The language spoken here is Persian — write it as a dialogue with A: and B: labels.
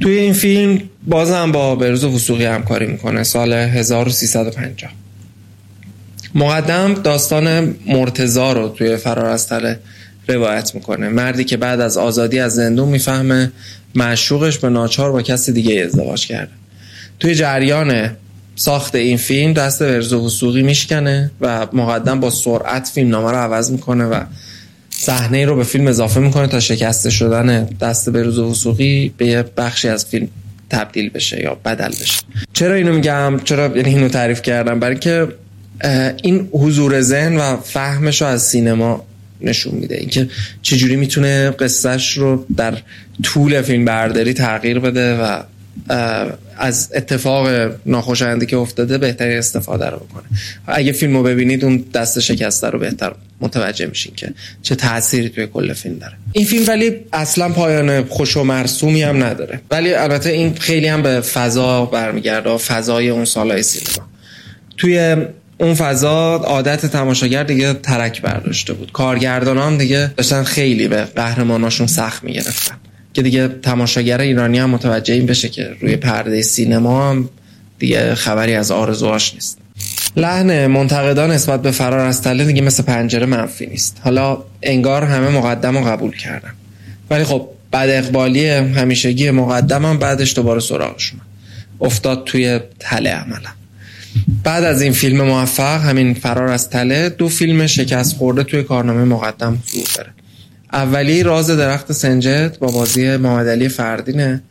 A: توی این فیلم بازم با بهروز وثوقی همکاری میکنه سال 1350. مقدم داستان مرتضی رو توی فرار از تله روایت میکنه. مردی که بعد از آزادی از زندون میفهمه معشوقش به ناچار با کسی دیگه ازدواج کرده. توی جریان ساخت این فیلم دست بهروز وثوقی میشکنه و مقدم با سرعت فیلمنامه رو عوض میکنه و صحنه رو به فیلم اضافه میکنه تا شکسته شدن دست بهروز وثوقی به یه بخشی از فیلم تبدیل بشه یا بدل بشه. چرا اینو میگم؟ چرا یعنی اینو تعریف کردم؟ برای که این حضور ذهن و فهمش رو از سینما نشون میده، اینکه چجوری میتونه قصهش رو در طول فیلم برداری تغییر بده و از اتفاق ناخوشایندی که افتاده بهترین استفاده رو بکنه. اگه فیلم رو ببینید اون دست شکسته رو بهتر متوجه میشین که چه تأثیری توی کل فیلم داره. این فیلم ولی اصلا پایان خوش و مرسومی هم نداره، ولی البته این خیلی هم به فضا برمیگرده، فضای اون سالهای سینما. توی اون فضا عادت تماشاگر دیگه ترک برداشته بود. کارگردانا هم دیگه داشتن خیلی به قهرماناشون سخت میگرفتن که دیگه تماشاگر ایرانی هم متوجه این بشه که روی پرده سینما هم دیگه خبری از آرزوهاش نیست. لحن منتقدان نسبت به فرار از تله دیگه مثل پنجره منفی نیست. حالا انگار همه مقدم رو قبول کردن، ولی خب بعد اقبالی همیشگی مقدم هم بعدش دوباره سراغشون افتاد توی تله عملا. بعد از این فیلم موفق، همین فرار از تله، 2 فیلم شکست خورده توی کارنامه مقدم ظهور داره. اولی راز درخت سنجد با بازی محمد علی فردینه